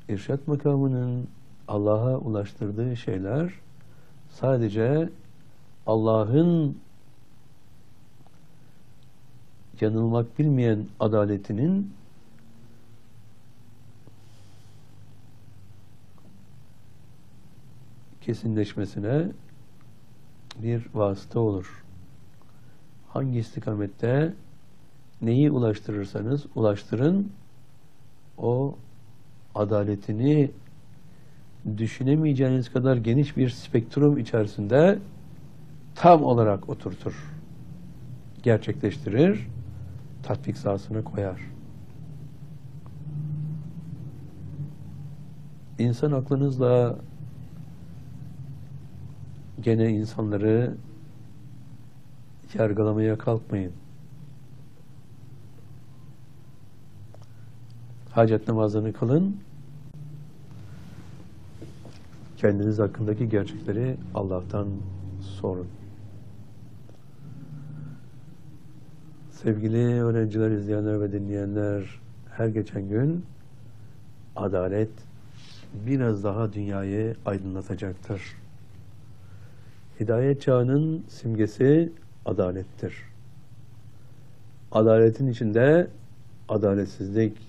irşat makamının Allah'a ulaştırdığı şeyler sadece Allah'ın yanılmak bilmeyen adaletinin kesinleşmesine bir vasıta olur. Hangi istikamette neyi ulaştırırsanız ulaştırın, o adaletini düşünemeyeceğiniz kadar geniş bir spektrum içerisinde tam olarak oturtur, gerçekleştirir, tatbik sahasına koyar. İnsan aklınızla gene insanları yargılamaya kalkmayın. Hacet namazını kılın. Kendiniz hakkındaki gerçekleri Allah'tan sorun. Sevgili öğrenciler, izleyenler ve dinleyenler, her geçen gün adalet biraz daha dünyayı aydınlatacaktır. Hidayet çağının simgesi adalettir. Adaletin içinde adaletsizlik,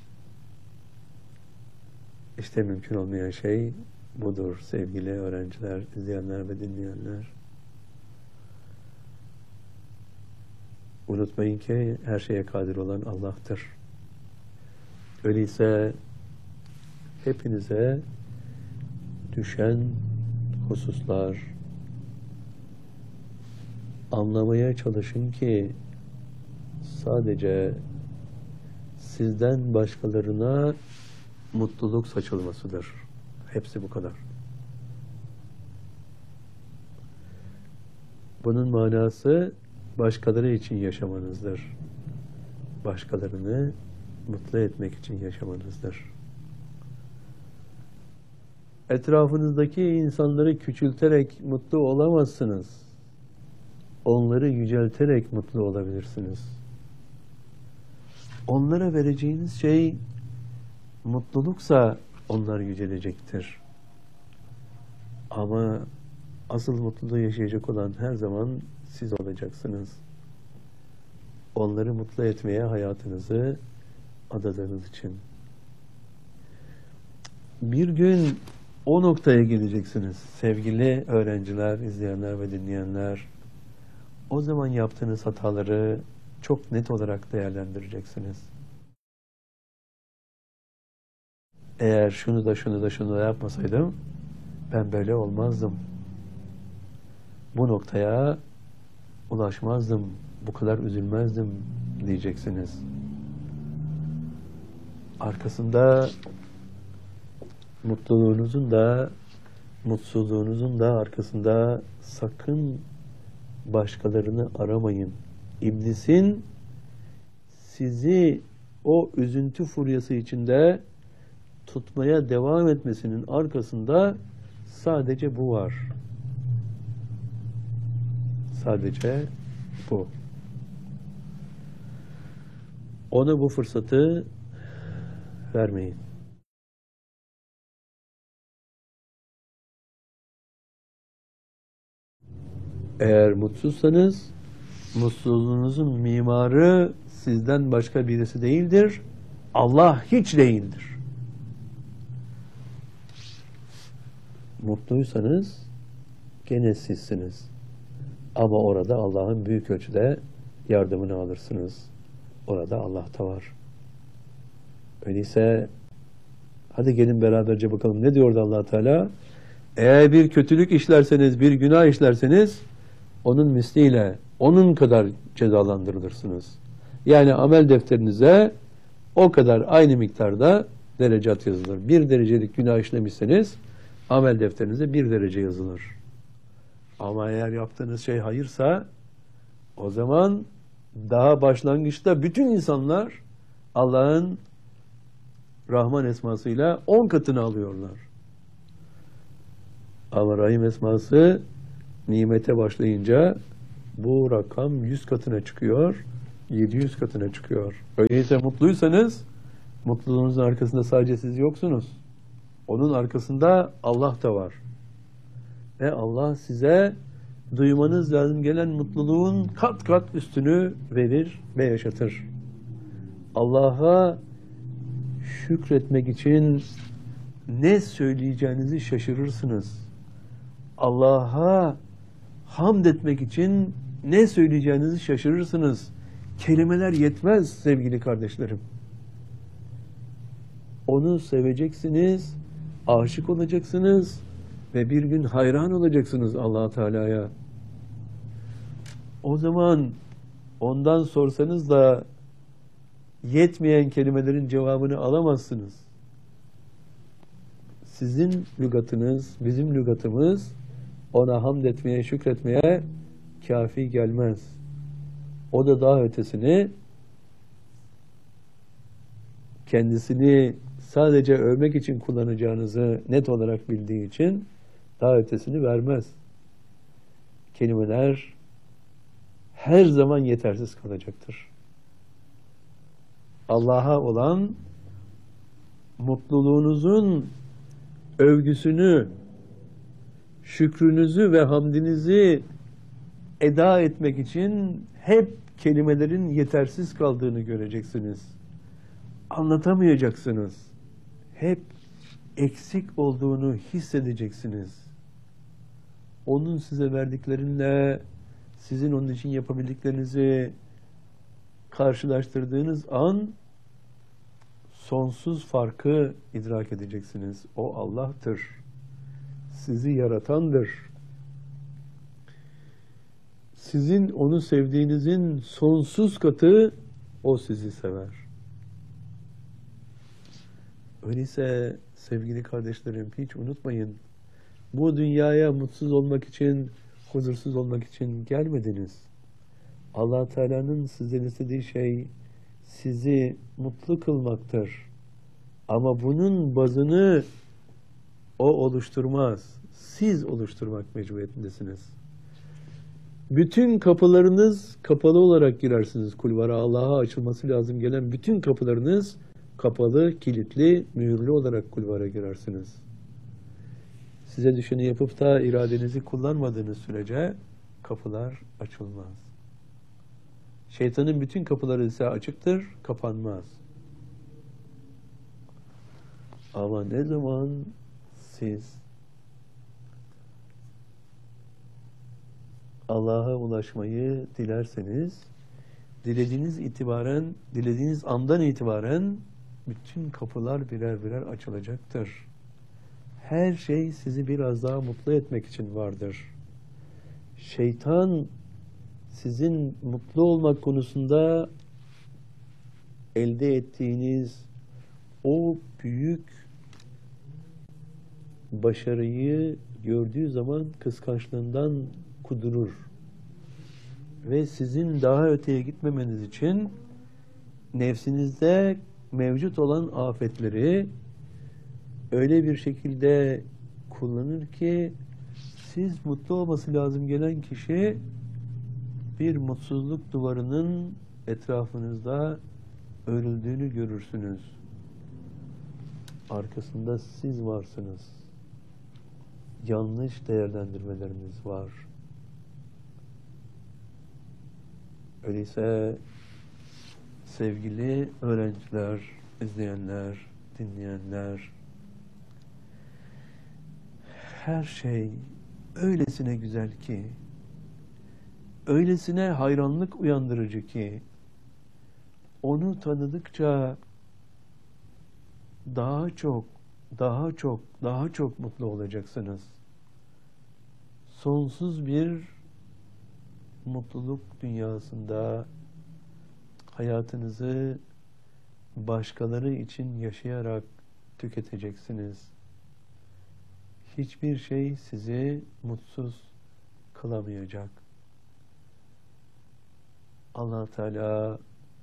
işte mümkün olmayan şey budur sevgili öğrenciler, izleyenler ve dinleyenler. Unutmayın ki her şeye kadir olan Allah'tır. Öyleyse hepinize düşen hususlar, anlamaya çalışın ki sadece sizden başkalarına mutluluk saçılmasıdır. Hepsi bu kadar. Bunun manası başkaları için yaşamanızdır. Başkalarını mutlu etmek için yaşamanızdır. Etrafınızdaki insanları küçülterek mutlu olamazsınız. Onları yücelterek mutlu olabilirsiniz. Onlara vereceğiniz şey mutluluksa onlar yücelecektir. Ama asıl mutluluğu yaşayacak olan her zaman siz olacaksınız. Onları mutlu etmeye hayatınızı adadığınız için. Bir gün o noktaya geleceksiniz. Sevgili öğrenciler, izleyenler ve dinleyenler, o zaman yaptığınız hataları çok net olarak değerlendireceksiniz. Eğer şunu da yapmasaydım ben böyle olmazdım. Bu noktaya ulaşmazdım. Bu kadar üzülmezdim diyeceksiniz. Arkasında mutluluğunuzun da mutsuzluğunuzun da arkasında sakın başkalarını aramayın. İblisin sizi o üzüntü furyası içinde tutmaya devam etmesinin arkasında sadece bu var. Sadece bu. Ona bu fırsatı vermeyin. Eğer mutsuzsanız, mutsuzluğunuzun mimarı sizden başka birisi değildir. Allah hiç değildir. Mutluysanız gene sizsiniz. Ama orada Allah'ın büyük ölçüde yardımını alırsınız. Orada Allah da var. Öyleyse hadi gelin beraberce bakalım ne diyordu Allah Teala? Eğer bir kötülük işlerseniz, bir günah işlerseniz onun misliyle, onun kadar cezalandırılırsınız. Yani amel defterinize o kadar aynı miktarda derecat yazılır. 1 derecelik günah işlemişseniz amel defterinize 1 derece yazılır. Ama eğer yaptığınız şey hayırsa o zaman daha başlangıçta bütün insanlar Allah'ın Rahman esmasıyla 10 katını alıyorlar. Ama Rahim esması nimete başlayınca bu rakam 100 katına çıkıyor, 700 katına çıkıyor. Öyleyse mutluysanız mutluluğunuzun arkasında sadece siz yoksunuz. Onun arkasında Allah da var. Ve Allah size duymanız lazım gelen mutluluğun kat kat üstünü verir ve yaşatır. Allah'a şükretmek için ne söyleyeceğinizi şaşırırsınız. Allah'a hamd etmek için ne söyleyeceğinizi şaşırırsınız. Kelimeler yetmez sevgili kardeşlerim. Onu seveceksiniz, aşık olacaksınız ve bir gün hayran olacaksınız Allah Teala'ya. O zaman ondan sorsanız da yetmeyen kelimelerin cevabını alamazsınız. Sizin lügatınız, bizim lügatımız ona hamd etmeye, şükretmeye kafi gelmez. O da daha ötesini, kendisini sadece övmek için kullanacağınızı net olarak bildiği için daha ötesini vermez. Kelimeler her zaman yetersiz kalacaktır. Allah'a olan mutluluğunuzun övgüsünü, şükrünüzü ve hamdinizi eda etmek için hep kelimelerin yetersiz kaldığını göreceksiniz. Anlatamayacaksınız. Hep eksik olduğunu hissedeceksiniz. Onun size verdiklerinle sizin onun için yapabildiklerinizi karşılaştırdığınız an sonsuz farkı idrak edeceksiniz. O Allah'tır. Sizi yaratandır. Sizin onu sevdiğinizin sonsuz katı o sizi sever. Öyleyse sevgili kardeşlerim hiç unutmayın. Bu dünyaya mutsuz olmak için, huzursuz olmak için gelmediniz. Allah Teala'nın sizden istediği şey sizi mutlu kılmaktır. Ama bunun bazını o oluşturmaz. Siz oluşturmak mecburiyetindesiniz. Bütün kapılarınız kapalı olarak girersiniz kulvara. Allah'a açılması lazım gelen bütün kapılarınız kapalı, kilitli, mühürlü olarak kulvara girersiniz. Size düşeni yapıp da iradenizi kullanmadığınız sürece kapılar açılmaz. Şeytanın bütün kapıları ise açıktır, kapanmaz. Ama ne zaman siz Allah'a ulaşmayı dilerseniz, dilediğiniz andan itibaren bütün kapılar birer birer açılacaktır. Her şey sizi biraz daha mutlu etmek için vardır. Şeytan sizin mutlu olmak konusunda elde ettiğiniz o büyük başarıyı gördüğü zaman kıskançlığından kudurur. Ve sizin daha öteye gitmemeniz için nefsinizde mevcut olan afetleri öyle bir şekilde kullanır ki siz mutlu olması lazım gelen kişi bir mutsuzluk duvarının etrafınızda örüldüğünü görürsünüz. Arkasında siz varsınız. Yanlış değerlendirmeleriniz var. Öyleyse sevgili öğrenciler, izleyenler, dinleyenler, her şey öylesine güzel ki, öylesine hayranlık uyandırıcı ki, onu tanıdıkça daha çok mutlu olacaksınız. Sonsuz bir mutluluk dünyasında hayatınızı başkaları için yaşayarak tüketeceksiniz. Hiçbir şey sizi mutsuz kılamayacak. Allah Teala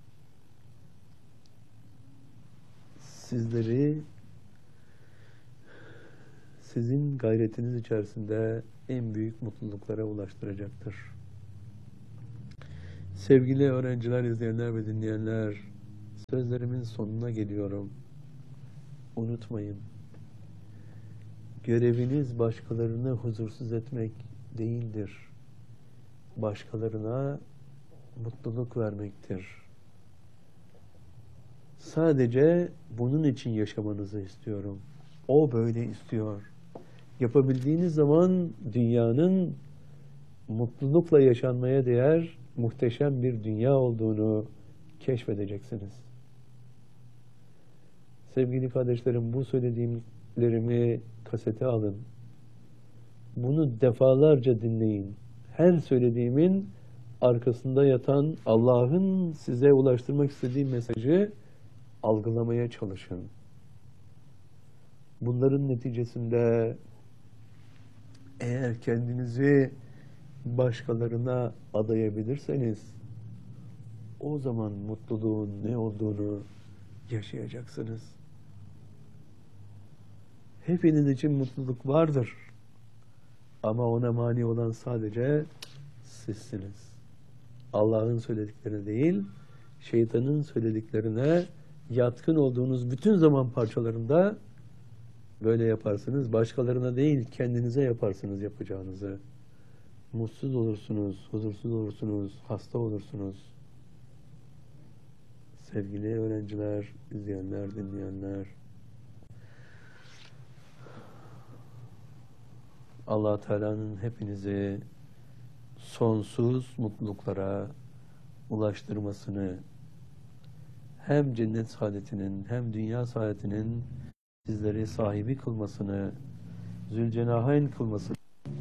sizleri sizin gayretiniz içerisinde en büyük mutluluklara ulaştıracaktır. Sevgili öğrenciler, izleyenler ve dinleyenler, sözlerimin sonuna geliyorum. Unutmayın, göreviniz başkalarını huzursuz etmek değildir. Başkalarına mutluluk vermektir. Sadece bunun için yaşamanızı istiyorum. O böyle istiyor. Yapabildiğiniz zaman dünyanın mutlulukla yaşanmaya değer muhteşem bir dünya olduğunu keşfedeceksiniz. Sevgili kardeşlerim, bu söylediğimlerimi kasete alın. Bunu defalarca dinleyin. Her söylediğimin arkasında yatan Allah'ın size ulaştırmak istediği mesajı algılamaya çalışın. Bunların neticesinde eğer kendinizi başkalarına adayabilirseniz o zaman mutluluğun ne olduğunu yaşayacaksınız. Hepiniz için mutluluk vardır. Ama ona mani olan sadece sizsiniz. Allah'ın söyledikleri değil, şeytanın söylediklerine yatkın olduğunuz bütün zaman parçalarında böyle yaparsınız. Başkalarına değil, kendinize yaparsınız yapacağınızı. Mutsuz olursunuz, huzursuz olursunuz, hasta olursunuz. Sevgili öğrenciler, izleyenler, dinleyenler, Allah Teala'nın hepinizi sonsuz mutluluklara ulaştırmasını, hem cennet saadetinin hem dünya saadetinin sizleri sahibi kılmasını, Zülcenahayn kılmasını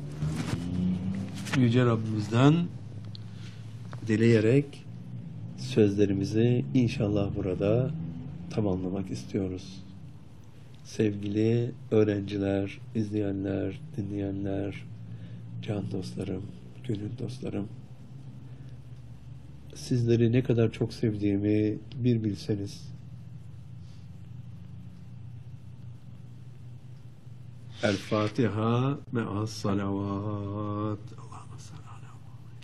Yüce Rabbimizden dileyerek sözlerimizi inşallah burada tamamlamak istiyoruz. Sevgili öğrenciler, izleyenler, dinleyenler, can dostlarım, gönül dostlarım, sizleri ne kadar çok sevdiğimi bir bilseniz. El Fatiha me'as salavat.